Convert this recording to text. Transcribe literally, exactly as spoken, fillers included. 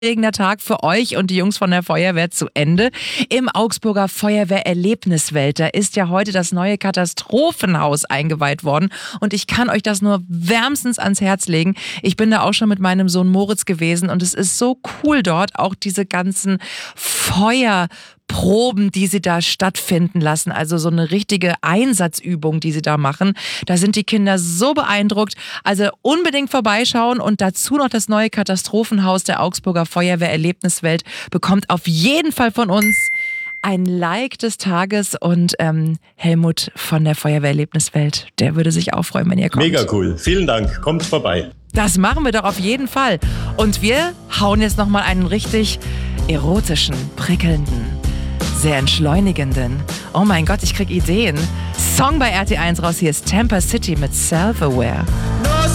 aufregender Tag für euch und die Jungs von der Feuerwehr zu Ende. Im Augsburger Feuerwehr-Erlebniswelt, da ist ja heute das neue Katastrophenhaus eingeweiht worden und ich kann euch das nur wärmstens ans Herz legen. Ich bin da auch schon mit meinem Sohn Moritz gewesen und es ist so cool dort, auch diese ganzen Feuer Proben, die sie da stattfinden lassen, also so eine richtige Einsatzübung, die sie da machen. Da sind die Kinder so beeindruckt. Also unbedingt vorbeischauen und dazu noch das neue Katastrophenhaus der Augsburger Feuerwehr-Erlebniswelt bekommt auf jeden Fall von uns ein Like des Tages und ähm, Helmut von der Feuerwehr-Erlebniswelt, der würde sich auch freuen, wenn ihr kommt. Mega cool. Vielen Dank. Kommt vorbei. Das machen wir doch auf jeden Fall. Und wir hauen jetzt nochmal einen richtig erotischen, prickelnden, sehr entschleunigenden, oh mein Gott, ich krieg Ideen, Song bei R T eins raus. Hier ist Tampa City mit Self-Aware.